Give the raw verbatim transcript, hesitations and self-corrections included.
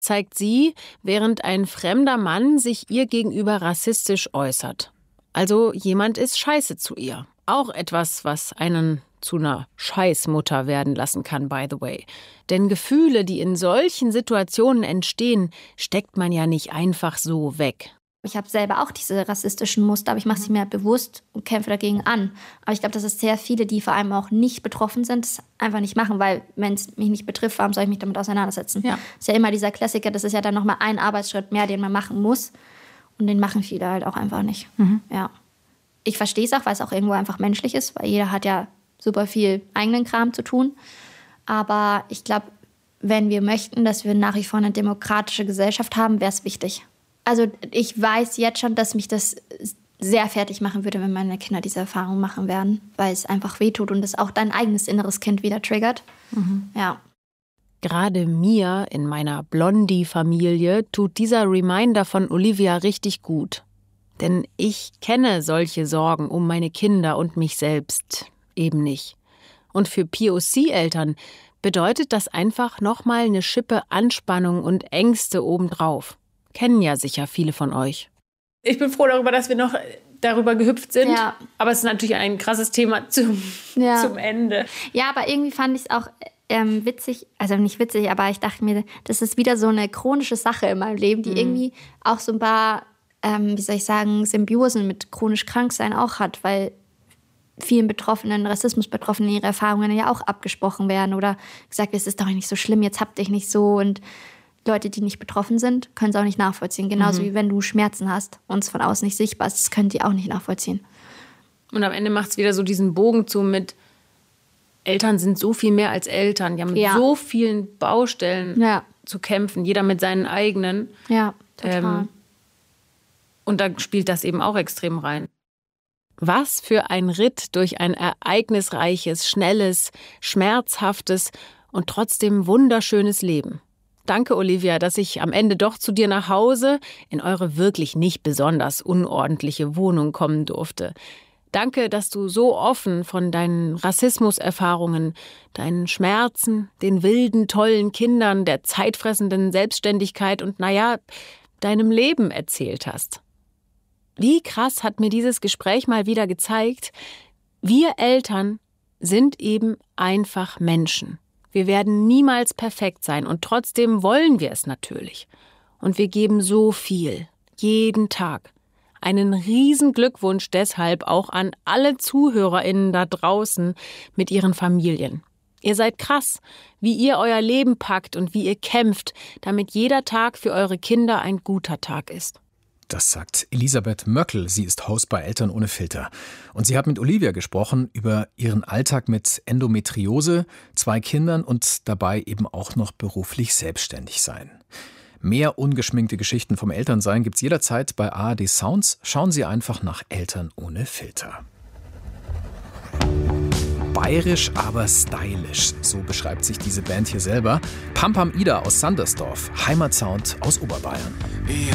zeigt sie, während ein fremder Mann sich ihr gegenüber rassistisch äußert. Also jemand ist scheiße zu ihr. Auch etwas, was einen zu einer Scheißmutter werden lassen kann, by the way. Denn Gefühle, die in solchen Situationen entstehen, steckt man ja nicht einfach so weg. Ich habe selber auch diese rassistischen Muster, aber ich mache sie mir bewusst und kämpfe dagegen an. Aber ich glaube, dass es sehr viele, die vor allem auch nicht betroffen sind, das einfach nicht machen, weil wenn es mich nicht betrifft, warum soll ich mich damit auseinandersetzen? Ja. Das ist ja immer dieser Klassiker, das ist ja dann nochmal ein Arbeitsschritt mehr, den man machen muss. Und den machen viele halt auch einfach nicht. Mhm. Ja. Ich verstehe es auch, weil es auch irgendwo einfach menschlich ist, weil jeder hat ja super viel eigenen Kram zu tun. Aber ich glaube, wenn wir möchten, dass wir nach wie vor eine demokratische Gesellschaft haben, wäre es wichtig. Also ich weiß jetzt schon, dass mich das sehr fertig machen würde, wenn meine Kinder diese Erfahrung machen werden, weil es einfach wehtut und es auch dein eigenes inneres Kind wieder triggert. Mhm. Ja. Gerade mir in meiner Blondie-Familie tut dieser Reminder von Olivia richtig gut. Denn ich kenne solche Sorgen um meine Kinder und mich selbst eben nicht. Und für P O C-Eltern bedeutet das einfach nochmal eine Schippe Anspannung und Ängste obendrauf. Kennen ja sicher viele von euch. Ich bin froh darüber, dass wir noch darüber gehüpft sind. Ja. Aber es ist natürlich ein krasses Thema zum, ja. zum Ende. Ja, aber irgendwie fand ich es auch ähm, witzig, also nicht witzig, aber ich dachte mir, das ist wieder so eine chronische Sache in meinem Leben, die mhm. irgendwie auch so ein paar, ähm, wie soll ich sagen, Symbiosen mit chronisch Kranksein auch hat, weil vielen Betroffenen, Rassismusbetroffenen, ihre Erfahrungen ja auch abgesprochen werden oder gesagt, es ist doch nicht so schlimm, jetzt habt ihr nicht so. Und Leute, die nicht betroffen sind, können es auch nicht nachvollziehen. Genauso mhm. wie wenn du Schmerzen hast und es von außen nicht sichtbar ist, das können die auch nicht nachvollziehen. Und am Ende macht es wieder so diesen Bogen zu mit, Eltern sind so viel mehr als Eltern. Die haben mit ja. so vielen Baustellen ja. zu kämpfen, jeder mit seinen eigenen. Ja, total. Ähm, und da spielt das eben auch extrem rein. Was für ein Ritt durch ein ereignisreiches, schnelles, schmerzhaftes und trotzdem wunderschönes Leben. Danke, Olivia, dass ich am Ende doch zu dir nach Hause in eure wirklich nicht besonders unordentliche Wohnung kommen durfte. Danke, dass du so offen von deinen Rassismuserfahrungen, deinen Schmerzen, den wilden, tollen Kindern, der zeitfressenden Selbstständigkeit und, naja, deinem Leben erzählt hast. Wie krass hat mir dieses Gespräch mal wieder gezeigt, wir Eltern sind eben einfach Menschen. Wir werden niemals perfekt sein und trotzdem wollen wir es natürlich. Und wir geben so viel, jeden Tag. Einen riesen Glückwunsch deshalb auch an alle ZuhörerInnen da draußen mit ihren Familien. Ihr seid krass, wie ihr euer Leben packt und wie ihr kämpft, damit jeder Tag für eure Kinder ein guter Tag ist. Das sagt Elisabeth Möckel. Sie ist Host bei Eltern ohne Filter. Und sie hat mit Olivia gesprochen über ihren Alltag mit Endometriose, zwei Kindern und dabei eben auch noch beruflich selbstständig sein. Mehr ungeschminkte Geschichten vom Elternsein gibt's jederzeit bei A R D Sounds. Schauen Sie einfach nach Eltern ohne Filter. Bayerisch, aber stylisch, so beschreibt sich diese Band hier selber. Pam Pam Ida aus Sandersdorf, Heimatsound aus Oberbayern.